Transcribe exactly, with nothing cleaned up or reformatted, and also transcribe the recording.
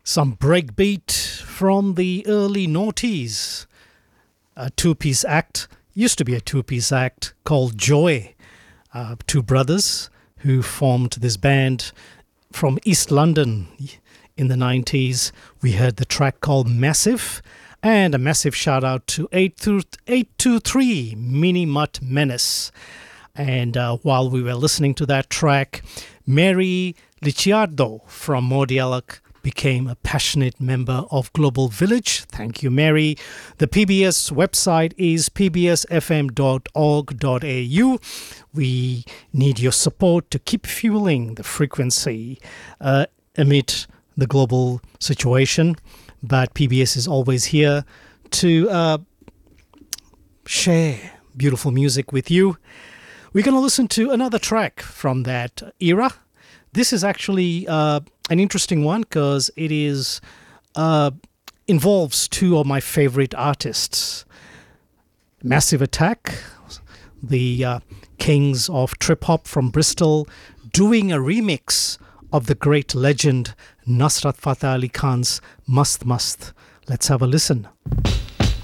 Some breakbeat from the early noughties. A two-piece act, used to be a two-piece act called Joy. Uh, two brothers who formed this band from East London in the nineties. We heard the track called Massive. And a massive shout out to eight two three Mini Mutt Menace. And uh, while we were listening to that track, Mary Licciardo from Mordialloc became a passionate member of Global Village. Thank you, Mary. The P B S website is p b s f m dot org dot a u. We need your support to keep fueling the frequency uh, amid the global situation. But P B S is always here to uh, share beautiful music with you. We're going to listen to another track from that era. This is actually uh, an interesting one because it is uh, involves two of my favorite artists. Massive Attack, the uh, kings of trip-hop from Bristol, doing a remix of the great legend Nusrat Fateh Ali Khan's Mast Mast. Let's have a listen.